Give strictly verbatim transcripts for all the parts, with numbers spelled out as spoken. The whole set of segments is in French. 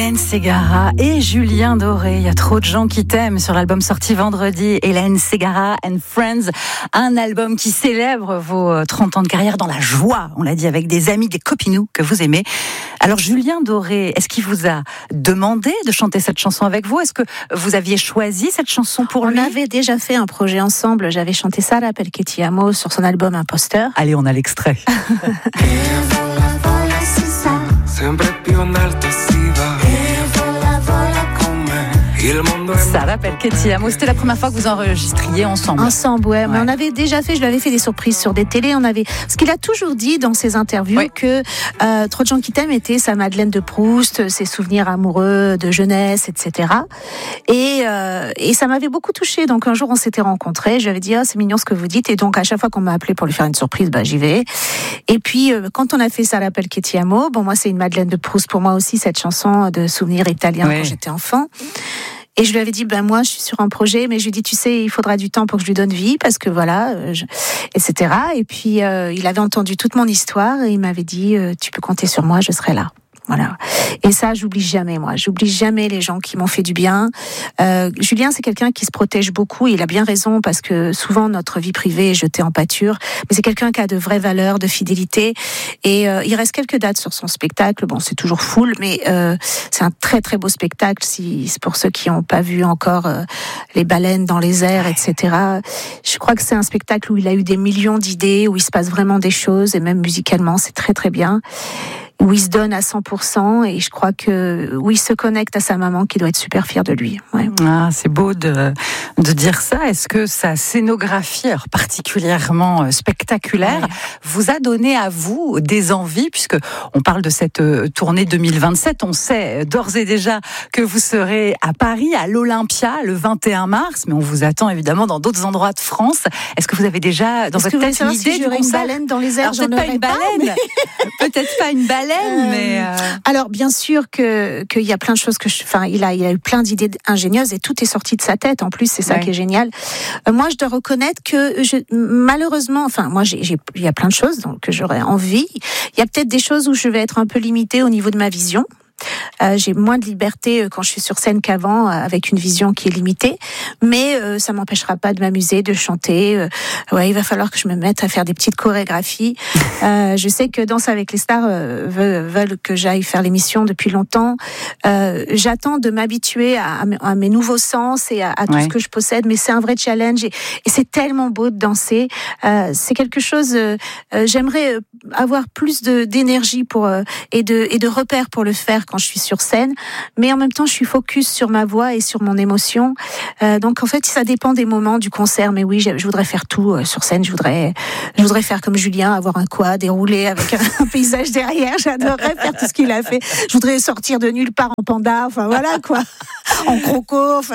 Hélène Ségara et Julien Doré. Il y a trop de gens qui t'aiment sur l'album sorti vendredi. Hélène Ségara and Friends. Un album qui célèbre vos trente ans de carrière dans la joie. On l'a dit, avec des amis, des copinous que vous aimez. Alors Julien Doré, est-ce qu'il vous a demandé de chanter cette chanson avec vous? Est-ce que vous aviez choisi cette chanson pour on lui? On avait déjà fait un projet ensemble. J'avais chanté Sarà perché ti amo sur son album Imposteur. Allez, on a l'extrait. Sarà perché ti amo. C'était la première fois que vous enregistriez ensemble. Ensemble, ouais. ouais. Mais on avait déjà fait, je lui avais fait des surprises sur des télés. On avait, parce qu'il a toujours dit dans ses interviews oui. que euh, Trop de gens qui t'aiment était sa Madeleine de Proust, ses souvenirs amoureux de jeunesse, et cetera. Et, euh, et ça m'avait beaucoup touchée. Donc un jour, on s'était rencontrés. Je lui avais dit, ah, c'est mignon ce que vous dites. Et donc à chaque fois qu'on m'a appelé pour lui faire une surprise, bah j'y vais. Et puis euh, quand on a fait Sarà perché ti amo, bon moi c'est une Madeleine de Proust pour moi aussi, cette chanson de souvenirs italiens oui. quand j'étais enfant. Et je lui avais dit, ben moi, je suis sur un projet, mais je lui ai dit, tu sais, il faudra du temps pour que je lui donne vie, parce que voilà, je... et cetera. Et puis, euh, il avait entendu toute mon histoire et il m'avait dit, euh, tu peux compter sur moi, je serai là. Voilà. Et ça, j'oublie jamais, moi. J'oublie jamais les gens qui m'ont fait du bien. Euh, Julien, c'est quelqu'un qui se protège beaucoup. Et il a bien raison parce que souvent, notre vie privée est jetée en pâture. Mais c'est quelqu'un qui a de vraies valeurs, de fidélité. Et euh, il reste quelques dates sur son spectacle. Bon, c'est toujours full, mais euh, c'est un très, très beau spectacle. Si, c'est pour ceux qui n'ont pas vu encore euh, les baleines dans les airs, et cetera. Je crois que c'est un spectacle où il a eu des millions d'idées, où il se passe vraiment des choses. Et même musicalement, c'est très, très bien. Où il se donne à cent pour cent et je crois que où il se connecte à sa maman qui doit être super fière de lui. Ouais. Ah, c'est beau de, de dire ça. Est-ce que sa scénographie particulièrement spectaculaire ouais. vous a donné à vous des envies, puisque on parle de cette tournée deux mille vingt-sept, on sait d'ores et déjà que vous serez à Paris, à l'Olympia, le vingt et un mars, mais on vous attend évidemment dans d'autres endroits de France. Est-ce que vous avez déjà dans Est-ce votre tête une idée si du concert? Une baleine dans les airs, Alors, peut-être pas une baleine, pas, mais... peut-être pas une baleine. Euh, mais euh... Alors bien sûr que qu'il y a plein de choses que je, enfin il a il a eu plein d'idées ingénieuses et tout est sorti de sa tête. En plus c'est ça ouais. qui est génial. Euh, moi je dois reconnaître que je, malheureusement, enfin moi j'ai, j'ai il y a plein de choses donc que j'aurais envie. Il y a peut-être des choses où je vais être un peu limitée au niveau de ma vision. Euh, j'ai moins de liberté quand je suis sur scène qu'avant, avec une vision qui est limitée, mais euh, ça m'empêchera pas de m'amuser, de chanter. Euh, ouais, il va falloir que je me mette à faire des petites chorégraphies. Euh, je sais que Danse avec les stars euh, veulent, veulent que j'aille faire l'émission depuis longtemps. Euh, j'attends de m'habituer à, à mes nouveaux sens et à, à tout ouais. ce que je possède, mais c'est un vrai challenge et, et c'est tellement beau de danser. Euh, c'est quelque chose. Euh, j'aimerais avoir plus de d'énergie pour euh, et de et de repères pour le faire quand je suis sur scène, mais en même temps je suis focus sur ma voix et sur mon émotion. Euh, donc en fait ça dépend des moments du concert, mais oui je, je voudrais faire tout euh, sur scène. Je voudrais, je voudrais faire comme Julien, avoir un quad, dérouler avec un, un paysage derrière. J'adorerais faire tout ce qu'il a fait. Je voudrais sortir de nulle part en panda. Enfin voilà quoi, en croco. Enfin.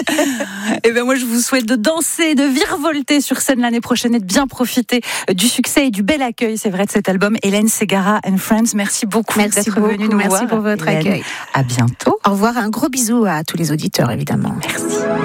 Et ben moi je vous souhaite de danser, de virevolter sur scène l'année prochaine et de bien profiter du succès et du bel accueil, c'est vrai, de cet album. Hélène Ségara and Friends, merci beaucoup merci d'être beaucoup, venue nous merci voir. Merci pour votre Hélène, accueil. À bientôt. Au revoir, un gros bisou à tous les auditeurs évidemment. Merci.